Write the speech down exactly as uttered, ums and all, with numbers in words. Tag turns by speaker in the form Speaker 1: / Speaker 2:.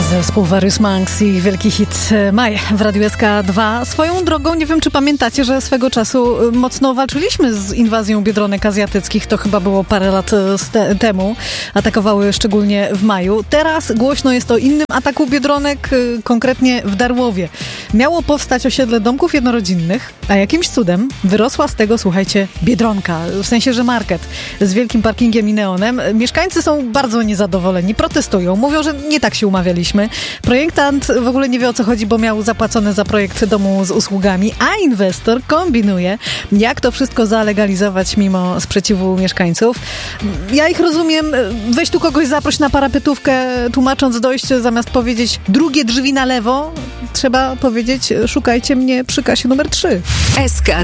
Speaker 1: Zespół Various Monks i wielki hit Maj w Radiu S K dwa. Swoją drogą, nie wiem czy pamiętacie, że swego czasu mocno walczyliśmy z inwazją biedronek azjatyckich. To chyba było parę lat te- temu. Atakowały szczególnie w maju. Teraz głośno jest o innym ataku biedronek, konkretnie w Darłowie. Miało powstać osiedle domków jednorodzinnych, a jakimś cudem wyrosła z tego, słuchajcie, biedronka. W sensie, że market z wielkim parkingiem i neonem. Mieszkańcy są bardzo niezadowoleni, protestują, mówią, że nie tak się umawialiśmy. Projektant w ogóle nie wie, o co chodzi, bo miał zapłacone za projekt domu z usługami, a inwestor kombinuje, jak to wszystko zalegalizować mimo sprzeciwu mieszkańców. Ja ich rozumiem, weź tu kogoś zaproś na parapetówkę, tłumacząc dojście, zamiast powiedzieć drugie drzwi na lewo, trzeba powiedzieć, szukajcie mnie przy kasie numer trzy.
Speaker 2: S K